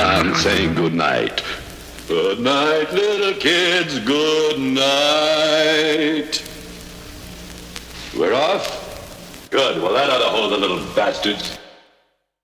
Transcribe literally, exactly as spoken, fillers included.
around saying good night. Good night, little kids, good night. We're off? Good. Well, that ought to hold the little bastards.